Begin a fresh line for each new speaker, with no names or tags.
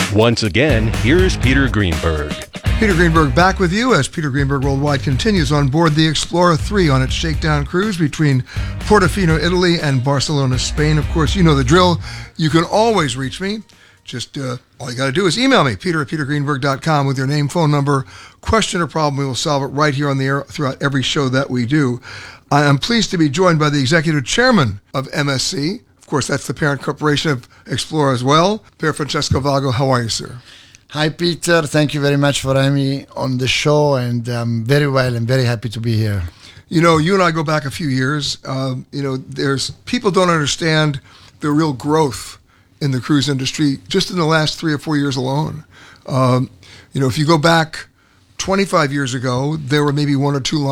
Once again, here's Peter Greenberg.
Peter Greenberg back with you as Peter Greenberg Worldwide continues on board the Explorer 3 on its shakedown cruise between Portofino, Italy and Barcelona, Spain. Of course, you know the drill. You can always reach me. Just all you got to do is email me, peter@petergreenberg.com, with your name, phone number, question or problem. We will solve it right here on the air throughout every show that we do. I am pleased to be joined by the executive chairman of MSC. Of course, that's the parent corporation of Explorer as well. Pier Francesco Vago, how are you, sir?
Hi, Peter. Thank you very much for having me on the show, and I'm very well and very happy to be here.
You know, you and I go back a few years. There's people don't understand the real growth in the cruise industry just in the last 3 or 4 years alone. If you go back 25 years ago, there were maybe 1 or 2